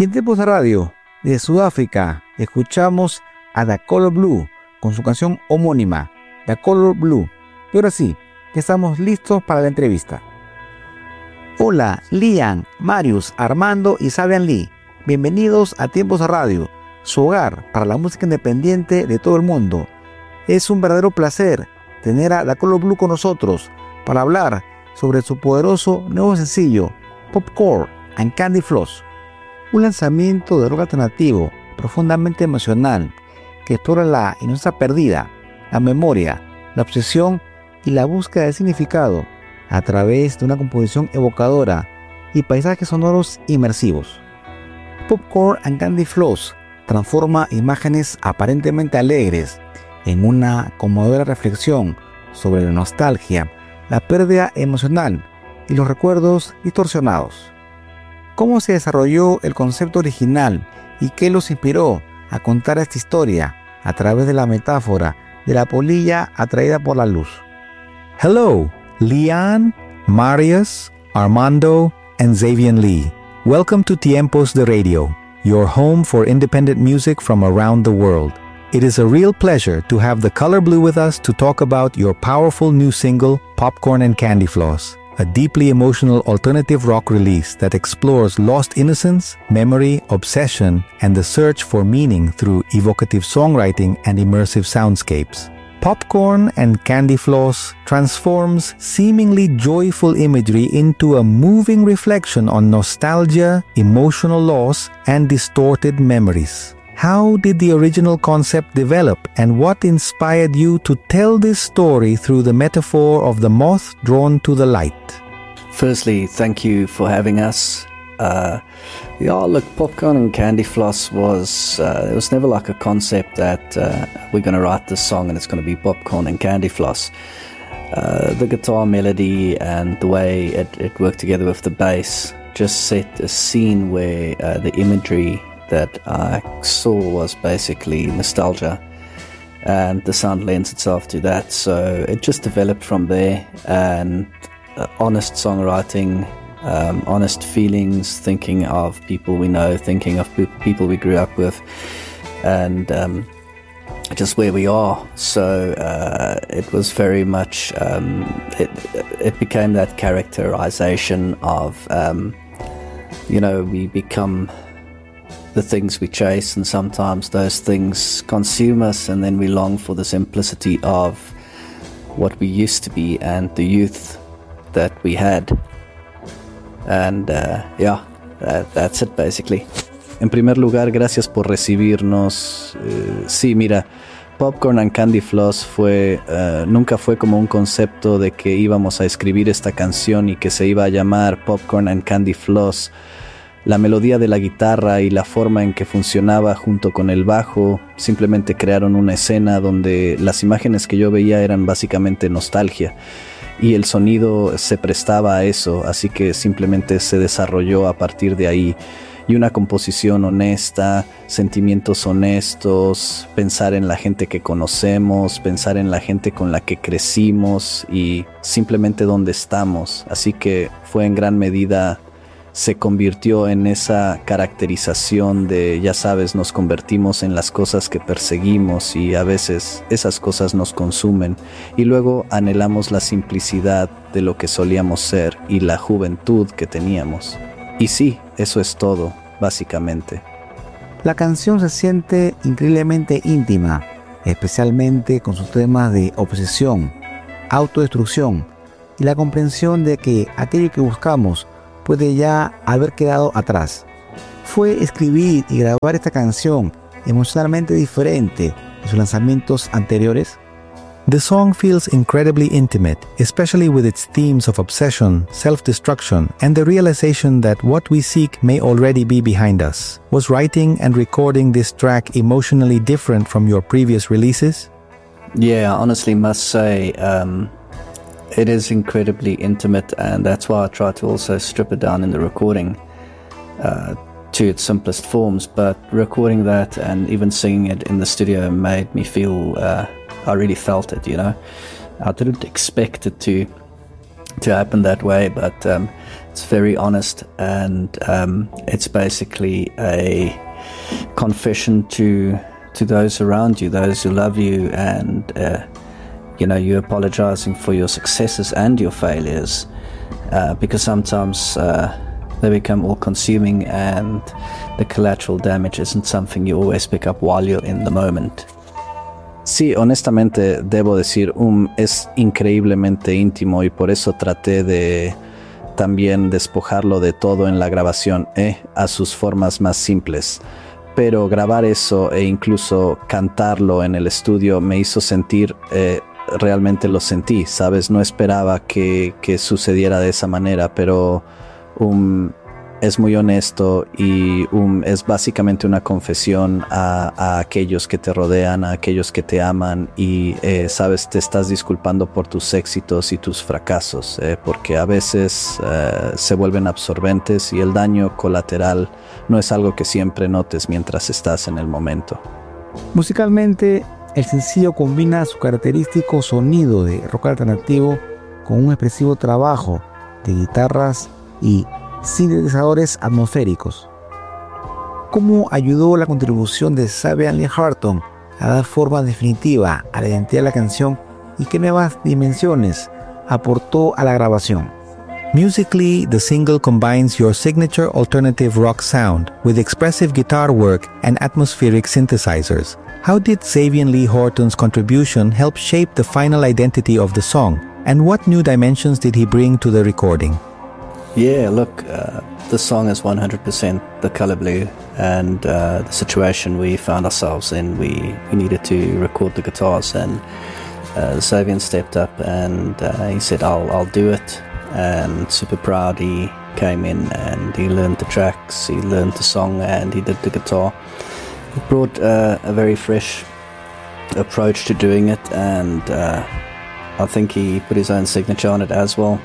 Y en Tiempos de Radio, de Sudáfrica, escuchamos a The Color Blue con su canción homónima, The Color Blue. Y ahora sí, que estamos listos para la entrevista. Hola, Liam, Marius, Armando y Sabian Lee. Bienvenidos a Tiempos de Radio, su hogar para la música independiente de todo el mundo. Es un verdadero placer tener a The Color Blue con nosotros para hablar sobre su poderoso nuevo sencillo, Popcorn and Candy Floss. Un lanzamiento de rock alternativo profundamente emocional que explora la inocencia perdida, la memoria, la obsesión y la búsqueda de significado a través de una composición evocadora y paisajes sonoros inmersivos. Popcorn and Candy Floss transforma imágenes aparentemente alegres en una conmovedora reflexión sobre la nostalgia, la pérdida emocional y los recuerdos distorsionados. ¿Cómo se desarrolló el concepto original y qué los inspiró a contar esta historia a través de la metáfora de la polilla atraída por la luz? Hello, Liam, Marius, Armando, and Xavier Lee. Welcome to Tiempos de Radio, your home for independent music from around the world. It is a real pleasure to have The Color Blue with us to talk about your powerful new single, Popcorn and Candy Floss, a deeply emotional alternative rock release that explores lost innocence, memory, obsession, and the search for meaning through evocative songwriting and immersive soundscapes. Popcorn and Candy Floss transforms seemingly joyful imagery into a moving reflection on nostalgia, emotional loss, and distorted memories. How did the original concept develop, and what inspired you to tell this story through the metaphor of the moth drawn to the light? Firstly, thank you for having us. Popcorn and Candy Floss was it was never like a concept that we're going to write this song and it's going to be Popcorn and Candy Floss. The guitar melody and the way it worked together with the bass just set a scene where the imagery that I saw was basically nostalgia, and the sound lends itself to that, so it just developed from there. And honest songwriting, honest feelings, thinking of people we know, thinking of people we grew up with, and just where we are. So it was very much it became that characterization of we become the things we chase, and sometimes those things consume us, and then we long for the simplicity of what we used to be and the youth that we had. And that's it basically. En primer lugar, gracias por recibirnos. Sí, mira, Popcorn and Candy Floss nunca fue como un concepto de que íbamos a escribir esta canción y que se iba a llamar Popcorn and Candy Floss. La melodía de la guitarra y la forma en que funcionaba junto con el bajo simplemente crearon una escena donde las imágenes que yo veía eran básicamente nostalgia, y el sonido se prestaba a eso, así que simplemente se desarrolló a partir de ahí. Y una composición honesta, sentimientos honestos, pensar en la gente que conocemos, pensar en la gente con la que crecimos y simplemente dónde estamos. Así que fue en gran medida, se convirtió en esa caracterización de, ya sabes, nos convertimos en las cosas que perseguimos y a veces esas cosas nos consumen, y luego anhelamos la simplicidad de lo que solíamos ser y la juventud que teníamos. Y sí, eso es todo, básicamente. La canción se siente increíblemente íntima, especialmente con sus temas de obsesión, autodestrucción y la comprensión de que aquello que buscamos puede ya haber quedado atrás. Fue escribir y grabar esta canción emocionalmente diferente de sus lanzamientos anteriores. The song feels incredibly intimate, especially with its themes of obsession, self-destruction, and the realization that what we seek may already be behind us. Was writing and recording this track emotionally different from your previous releases? Yeah, I honestly must say, it is incredibly intimate, and that's why I try to also strip it down in the recording to its simplest forms. But recording that and even singing it in the studio made me feel I really felt it, I didn't expect it to happen that way, but It's very honest, and it's basically a confession to those around you, those who love you, and you're apologizing for your successes and your failures, because sometimes they become all-consuming, and the collateral damage isn't something you always pick up while you're in the moment. Sí, honestamente debo decir, es increíblemente íntimo, y por eso traté de también despojarlo de todo en la grabación, a sus formas más simples. Pero grabar eso e incluso cantarlo en el estudio me hizo sentir, realmente lo sentí, ¿sabes? No esperaba que sucediera de esa manera, pero es muy honesto, y es básicamente una confesión a aquellos que te rodean, a aquellos que te aman, y sabes, te estás disculpando por tus éxitos y tus fracasos, porque a veces se vuelven absorbentes, y el daño colateral no es algo que siempre notes mientras estás en el momento. Musicalmente, el sencillo combina su característico sonido de rock alternativo con un expresivo trabajo de guitarras y sintetizadores atmosféricos. ¿Cómo ayudó la contribución de Sabian Lee Harton a dar forma definitiva a la identidad de la canción, y qué nuevas dimensiones aportó a la grabación? Musically, the single combines your signature alternative rock sound with expressive guitar work and atmospheric synthesizers. How did Sabian Lee Harton's contribution help shape the final identity of the song, and what new dimensions did he bring to the recording? Yeah, look, the song is 100% The Color Blue, and the situation we found ourselves in, we needed to record the guitars, and Sabian stepped up and he said, I'll do it, and super proud. He came in and he learned the tracks, he learned the song, and he did the guitar. He brought a very fresh approach to doing it, and I think he put his own signature on it as well.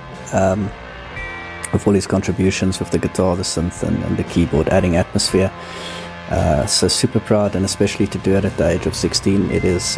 With all his contributions with the guitar, the synth, and the keyboard, adding atmosphere. So super proud, and especially to do it at the age of 16, it is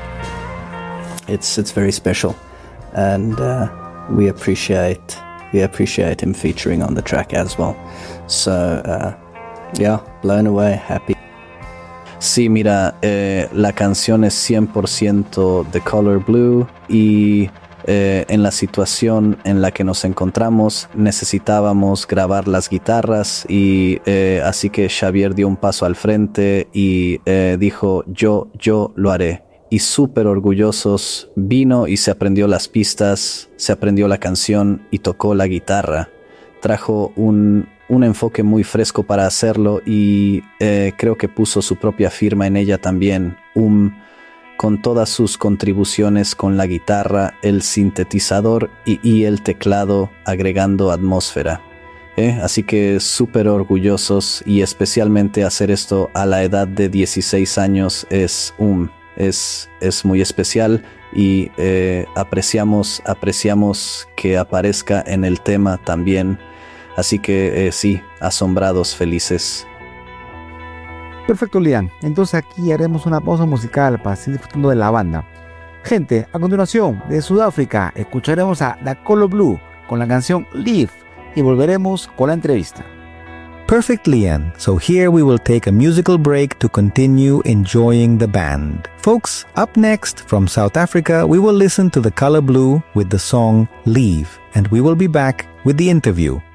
it's very special, and we appreciate him featuring on the track as well. So blown away, happy. Sí, mira, la canción es 100% The Color Blue, y en la situación en la que nos encontramos necesitábamos grabar las guitarras, y así que Xavier dio un paso al frente y dijo yo lo haré, y súper orgullosos vino y se aprendió las pistas, se aprendió la canción y tocó la guitarra. Trajo un enfoque muy fresco para hacerlo, y creo que puso su propia firma en ella también, con todas sus contribuciones con la guitarra, el sintetizador y el teclado, agregando atmósfera. Así que súper orgullosos, y especialmente hacer esto a la edad de 16 años es muy especial, y apreciamos que aparezca en el tema también. Así que sí, asombrados, felices. Perfecto, Liam. Entonces aquí haremos una pausa musical para seguir disfrutando de la banda. Gente, a continuación, de Sudáfrica, escucharemos a The Color Blue con la canción Live, y volveremos con la entrevista. Perfect, Liam. So here we will take a musical break to continue enjoying the band. Folks, up next from South Africa, we will listen to The Color Blue with the song Leave, and we will be back with the interview.